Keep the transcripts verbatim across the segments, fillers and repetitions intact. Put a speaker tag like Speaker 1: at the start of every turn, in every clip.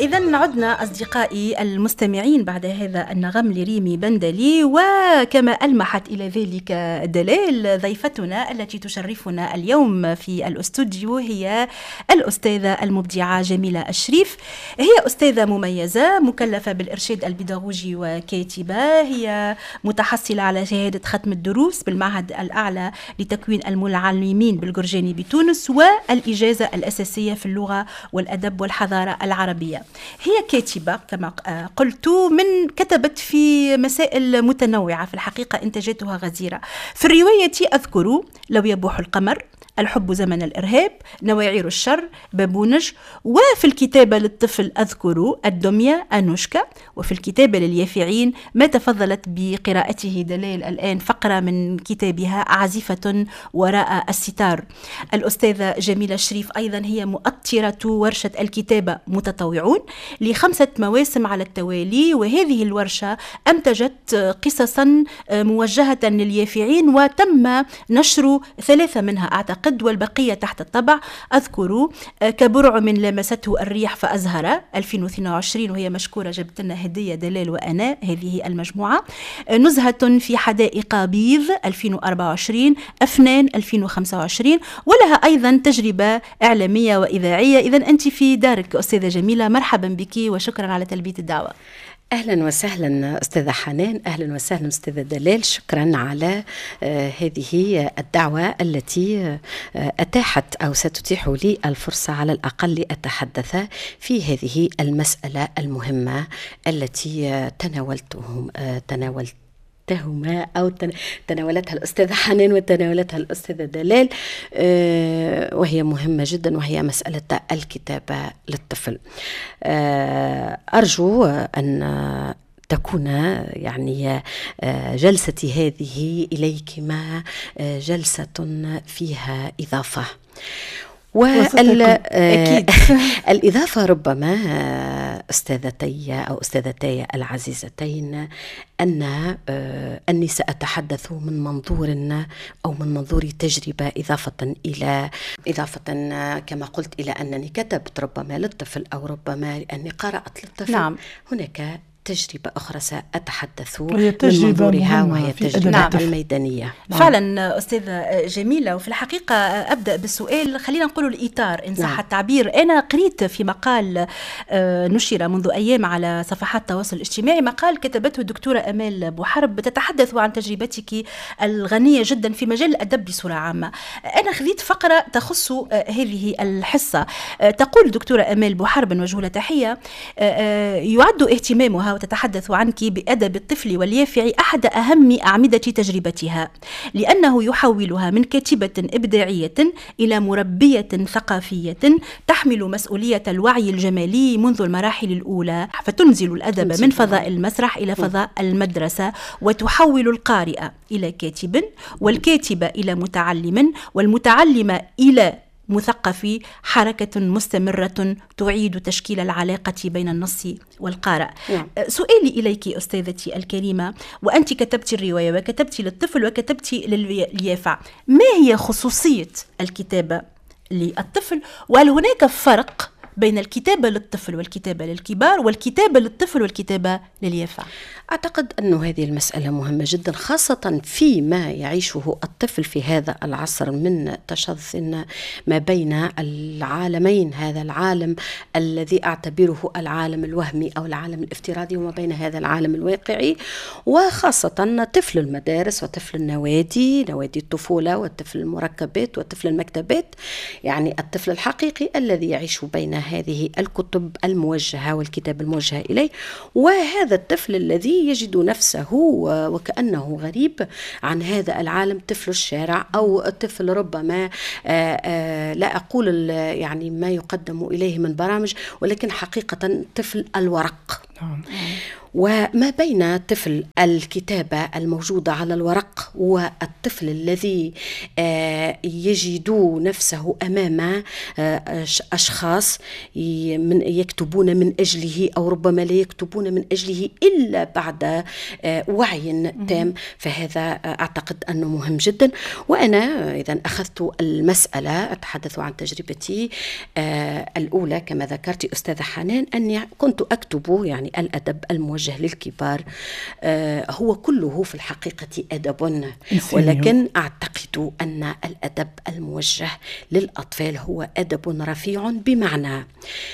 Speaker 1: إذن عدنا أصدقائي المستمعين بعد هذا النغم لريمي بندلي، وكما ألمحت إلى ذلك دلال، ضيفتنا التي تشرفنا اليوم في الأستوديو هي الأستاذة المبدعة جميلة الشريف. هي أستاذة مميزة مكلفة بالإرشاد البيداغوجي وكاتبة، هي متحصلة على شهادة ختم الدروس بالمعهد الأعلى لتكوين المعلمين بالجرجاني بتونس، والإجازة الأساسية في اللغة والأدب والحضارة العربية. هي كاتبة كما قلت، من كتبت في مسائل متنوعة، في الحقيقة إنتاجاتها غزيرة. في الرواية أذكر لو يبوح القمر، الحب زمن الإرهاب، نواعير الشر، بابونج. وفي الكتابة للطفل أذكر الدمية، أنوشكا. وفي الكتابة لليافعين ما تفضلت بقراءته دلال الآن فقرة من كتابها عازفة وراء الستار. الأستاذة جميلة شريف أيضا هي مؤطرة ورشة الكتابة متطوعون لخمسة مواسم على التوالي، وهذه الورشة أنتجت قصصا موجهة لليافعين وتم نشر ثلاثة منها أعتقد، والبقية تحت الطبع. أذكر كبرع من لمسته الريح فأزهر ألفين واثنين وعشرين، وهي مشكورة، جبت لنا هدية دلال وأنا، هذه المجموعة. نزهة في حدائق بيض ألفين وأربعة وعشرين، أفنان ألفين وخمسة وعشرين، ولها أيضا تجربة إعلامية وإذاعية. إذن أنت في دارك أستاذة جميلة، مرحبا بك وشكرا على تلبية الدعوة.
Speaker 2: أهلا وسهلا أستاذة حنان، أهلا وسهلا أستاذة دلال، شكرا على آه هذه الدعوة التي آه أتاحت أو ستتيح لي الفرصة على الأقل لأتحدث في هذه المسألة المهمة التي آه تناولتهم آه تناولت هما أو تناولتها الأستاذة حنان وتناولتها الأستاذة دلال، وهي مهمة جدا، وهي مسألة الكتابة للطفل. أرجو أن تكون يعني جلستي هذه إليكما جلسة فيها إضافة. والإضافة ربما أستاذتي أو أستاذتي العزيزتين أن أني سأتحدث من منظور أو من منظور تجربة، إضافة إلى إضافة كما قلت إلى أنني كتبت ربما للطفل، أو ربما لأني قرأت للطفل.
Speaker 1: نعم.
Speaker 2: هناك تجربة أخرى سأتحدث من منظورها، وهي تجربة نعم. الميدانية.
Speaker 1: فعلا أستاذة جميلة. وفي الحقيقة أبدأ بالسؤال، خلينا نقول الإطار إن صح نعم. التعبير. أنا قريت في مقال نشر منذ أيام على صفحات التواصل الاجتماعي، مقال كتبته الدكتورة أمال بوحرب تتحدث عن تجربتك الغنية جدا في مجال الأدب بصورة عامة. أنا خذيت فقرة تخص هذه الحصة. تقول الدكتورة أمال بوحرب، وجه تحية، يعد اهتمامها وتتحدث عنك بأدب الطفل واليافع أحد أهم أعمدة تجربتها، لأنه يحولها من كاتبة إبداعية إلى مربية ثقافية تحمل مسؤولية الوعي الجمالي منذ المراحل الأولى، فتنزل الأدب من فضاء المسرح إلى فضاء المدرسة، وتحول القارئ إلى كاتب، والكاتب إلى متعلم، والمتعلم إلى مثقف. حركة مستمرة تعيد تشكيل العلاقة بين النص والقارئ. نعم. سؤالي إليك أستاذتي الكريمة، وأنت كتبت الرواية وكتبت للطفل وكتبت لليافع، ما هي خصوصية الكتابة للطفل؟ وهل هناك فرق بين الكتابة للطفل والكتابة للكبار، والكتابة للطفل والكتابة لليافع؟
Speaker 2: أعتقد أن هذه المسألة مهمة جدا، خاصة فيما يعيشه الطفل في هذا العصر من تشظ ما بين العالمين، هذا العالم الذي أعتبره العالم الوهمي أو العالم الافتراضي، وما بين هذا العالم الواقعي، وخاصة طفل المدارس وطفل النوادي، نوادي الطفولة، والطفل المركبات وطفل المكتبات، يعني الطفل الحقيقي الذي يعيش بين هذه الكتب الموجهة والكتاب الموجهة إليه، وهذا الطفل الذي يجد نفسه وكأنه غريب عن هذا العالم، طفل الشارع أو طفل ربما آآ آآ لا أقول يعني ما يقدم إليه من برامج، ولكن حقيقة طفل الورق.
Speaker 3: نعم.
Speaker 2: وما بين طفل الكتابة الموجودة على الورق والطفل الذي يجد نفسه أمام أشخاص يكتبون من أجله أو ربما لا يكتبون من أجله إلا بعد وعي تام، فهذا أعتقد أنه مهم جدا. وأنا إذا أخذت المسألة أتحدث عن تجربتي الأولى كما ذكرت أستاذة حنان، أني كنت أكتب يعني الأدب الموجه للكبار هو كله في الحقيقة أدب، ولكن أعتقد أن الأدب الموجه للأطفال هو أدب رفيع، بمعنى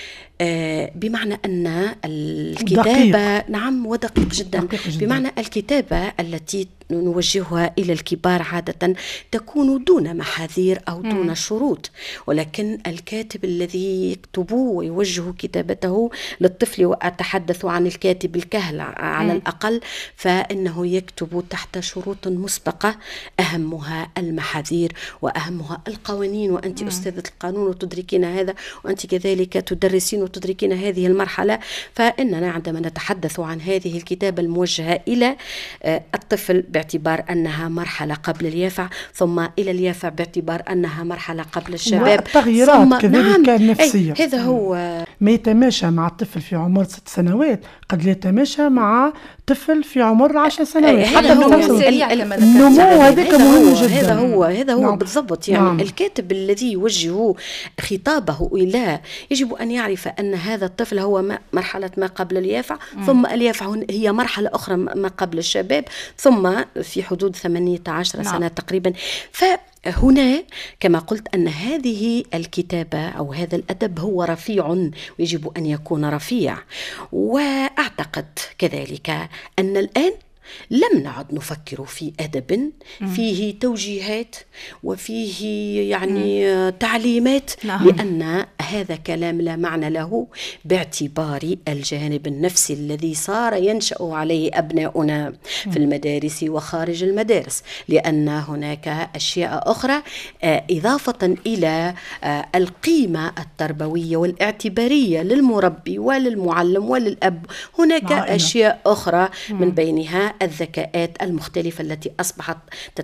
Speaker 2: بمعنى أن الكتابة دقيق. نعم ودقيق جدا. دقيق جدا بمعنى الكتابة التي نوجهها إلى الكبار عادة تكون دون محاذير أو دون م. شروط، ولكن الكاتب الذي يكتب ويوجه كتابته للطفل، وأتحدث عن الكاتب الكهل على م. الأقل، فإنه يكتب تحت شروط مسبقة أهمها المحاذير وأهمها القوانين، وأنت م. أستاذة القانون وتدركين هذا، وأنت كذلك تدرسين وتدركين هذه المرحلة. فإننا عندما نتحدث عن هذه الكتابة الموجهة إلى الطفل باعتبار أنها مرحلة قبل اليافع، ثم إلى اليافع باعتبار أنها مرحلة قبل الشباب،
Speaker 3: التغييرات كذلك النفسية،
Speaker 2: هذا هو
Speaker 3: ما يتماشى مع الطفل في عمر ست سنوات قد لا يتماشى مع طفل في عمر عشر سنوات.
Speaker 2: هذا هو
Speaker 3: النمو هذاك مهم جدا.
Speaker 2: هذا هو هذا هو
Speaker 3: نعم.
Speaker 2: بالضبط. يعني
Speaker 3: نعم.
Speaker 2: الكاتب الذي يوجه خطابه إلى يجب أن يعرف أن هذا الطفل هو ما مرحلة ما قبل اليافع، م. ثم اليافع هي مرحلة أخرى ما قبل الشباب، ثم في حدود ثمانية عشر نعم. سنة تقريبا. فهنا كما قلت أن هذه الكتابة أو هذا الأدب هو رفيع ويجب أن يكون رفيع. وأعتقد كذلك أن الآن لم نعد نفكر في أدب فيه توجيهات وفيه يعني مم. تعليمات، نعم. لأن هذا كلام لا معنى له باعتبار الجانب النفسي الذي صار ينشأ عليه أبناؤنا مم. في المدارس وخارج المدارس، لأن هناك أشياء أخرى إضافة إلى القيمة التربوية والاعتبارية للمربي وللمعلم وللأب. هناك عائلة. أشياء أخرى مم. من بينها الذكاءات المختلفة التي أصبحت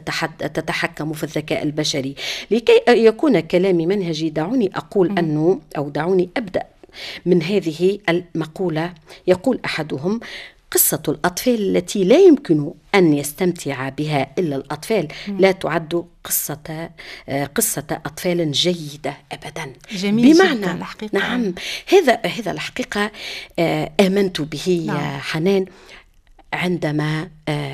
Speaker 2: تتحكم في الذكاء البشري. لكي يكون كلامي منهجي دعوني أقول أنه أو دعوني أبدأ من هذه المقولة. يقول أحدهم: قصة الأطفال التي لا يمكن أن يستمتع بها إلا الأطفال لا تعد قصة قصة أطفال جيدة أبدا.
Speaker 1: جميل بمعنى الحقيقة.
Speaker 2: نعم، هذا هذا الحقيقة آمنت به. نعم. يا حنان، عندما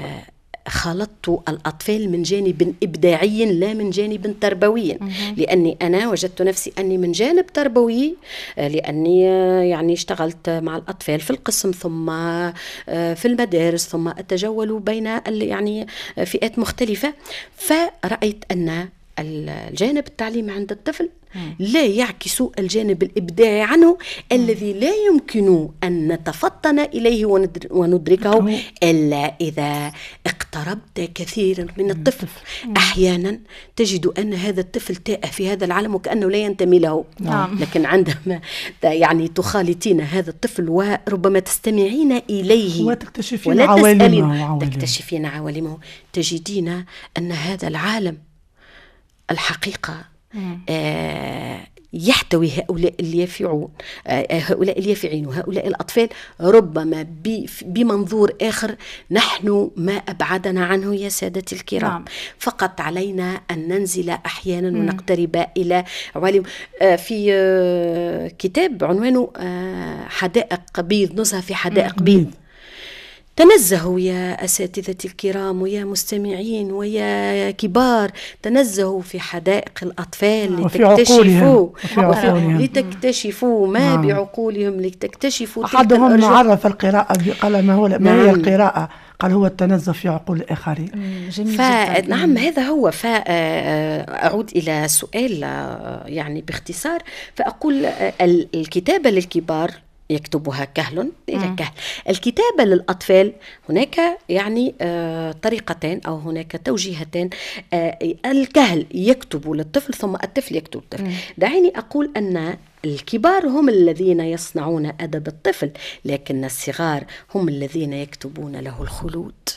Speaker 2: خلطت الأطفال من جانب إبداعي لا من جانب تربوي، لأني أنا وجدت نفسي أني من جانب تربوي، لأني يعني اشتغلت مع الأطفال في القسم ثم في المدارس ثم أتجول بين يعني فئات مختلفة، فرأيت أن الجانب التعليمي عند الطفل لا يعكس الجانب الإبداعي عنه الذي لا يمكن أن نتفطن إليه وندركه إلا إذا اقتربت كثيرا من الطفل. أحيانا تجد أن هذا الطفل تائه في هذا العالم وكأنه لا ينتمي له، لكن عندما يعني تخالطين هذا الطفل وربما تستمعين إليه
Speaker 3: وتكتشفين عوالمه
Speaker 2: تكتشفين عوالمه تجدين أن هذا العالم الحقيقة آه يحتوي هؤلاء اليافعون آه هؤلاء اليافعين وهؤلاء الأطفال ربما بمنظور آخر نحن ما أبعدنا عنه يا سادتي الكرام. نعم. فقط علينا أن ننزل أحيانا مم. ونقترب إلى عوالم. آه في آه كتاب عنوانه آه حدائق بيض، نزهة في حدائق بيض. تنزهوا يا أساتذتي الكرام ويا مستمعين ويا كبار، تنزهوا في حدائق الأطفال لتكتشفوا لتكتشفوا ما نعم. بعقولهم، لتكتشفوا.
Speaker 3: أحدهم عرف القراءة قال ما هو ما نعم. هي القراءة؟ قال هو التنزه في عقول الآخرين.
Speaker 2: نعم هذا هو. فأعود إلى سؤال يعني باختصار، فأقول الكتابة للكبار يكتبها كهل إلى كهل. الكتابة للأطفال هناك يعني آه طريقتين أو هناك توجيهتين. آه الكهل يكتب للطفل ثم الطفل يكتب الطفل. دعيني أقول أن الكبار هم الذين يصنعون أدب الطفل، لكن الصغار هم الذين يكتبون له الخلود.